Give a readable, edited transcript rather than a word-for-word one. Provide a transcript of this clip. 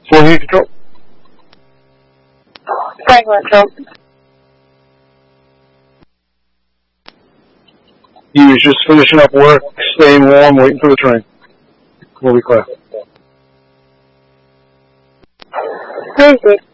Full heat control. Franklin control. He was just finishing up work, staying warm, waiting for the train. We'll be clear. Thursday.